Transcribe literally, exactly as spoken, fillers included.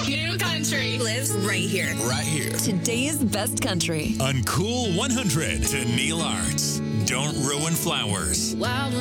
New country lives right here. Right here. Today's best country. On Cool one hundred to Neil Arts. Don't ruin flowers. Wow.